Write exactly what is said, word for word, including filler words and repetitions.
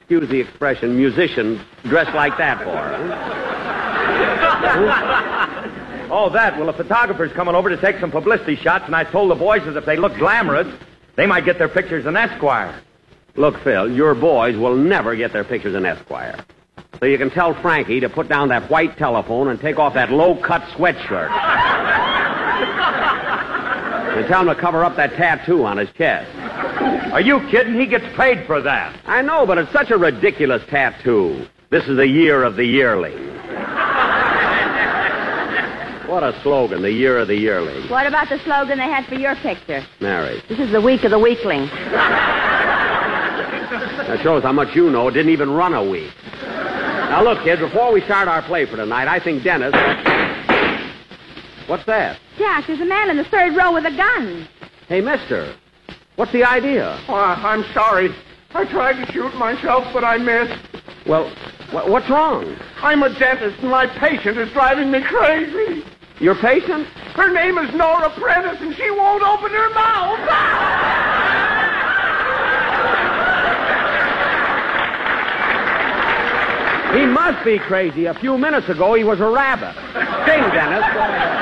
excuse the expression, musicians dress like that for? Huh? Oh, that. Well, a photographer's coming over to take some publicity shots, and I told the boys that if they look glamorous, they might get their pictures in Esquire. Look, Phil, your boys will never get their pictures in Esquire. So you can tell Frankie to put down that white telephone and take off that low-cut sweatshirt. And tell him to cover up that tattoo on his chest. Are you kidding? He gets paid for that. I know, but it's such a ridiculous tattoo. This is the year of the yearling. What a slogan, the year of the yearling. What about the slogan they had for your picture? Mary. This is the week of the weakling. That shows how much you know. It didn't even run a week. Now, look, kids, before we start our play for tonight, I think Dennis... What's that? Jack, there's a man in the third row with a gun. Hey, mister, what's the idea? Oh, I'm sorry. I tried to shoot myself, but I missed. Well, wh- what's wrong? I'm a dentist, and my patient is driving me crazy. Your patient? Her name is Nora Prentice, and she won't open her mouth. He must be crazy. A few minutes ago, he was a rabbit. Sing, Dennis.